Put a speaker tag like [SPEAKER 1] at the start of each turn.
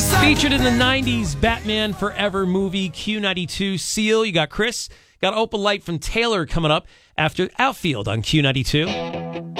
[SPEAKER 1] Featured in the 90s Batman Forever movie, Q92 Seal. You got Chris. Got Opal Light from Taylor coming up after Outfield on Q92.